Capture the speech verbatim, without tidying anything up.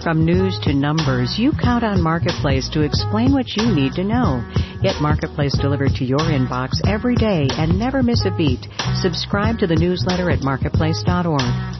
From news to numbers, you count on Marketplace to explain what you need to know. Get Marketplace delivered to your inbox every day and never miss a beat. Subscribe to the newsletter at marketplace dot org.